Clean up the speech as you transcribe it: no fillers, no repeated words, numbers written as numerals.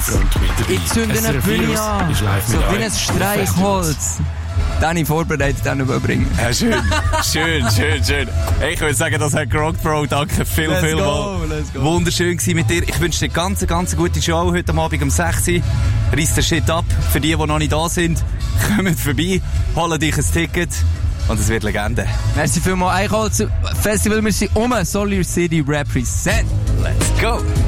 Ich zünde eine Bühne an. So wie ein Streichholz. Den habe ich vorbereitet, den überbringen. Ja, schön. schön. Ich würde sagen, das hat gerockt, Bro. Danke vielmals. Wunderschön gewesen mit dir. Ich wünsche dir ganz gute Show heute Abend um 6 Uhr. Reiss den Shit ab. Für die noch nicht da sind, kommt vorbei, holen dich ein Ticket und es wird Legende. Merci vielmals. Eichholz Festival, wir sind Solar City Represent. Let's go.